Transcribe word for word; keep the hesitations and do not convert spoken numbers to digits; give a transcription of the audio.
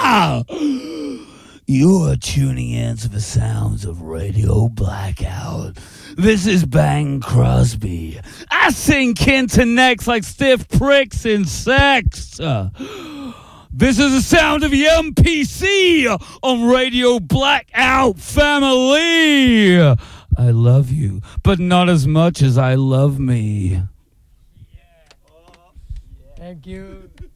You are tuning in to the sounds of Radio Blackout. This is Bang Crosby. I sing Kenton necks like stiff pricks in sex. Uh, this is the sound of the M P C on Radio Blackout family. I love you, but not as much as I love me. Thank you.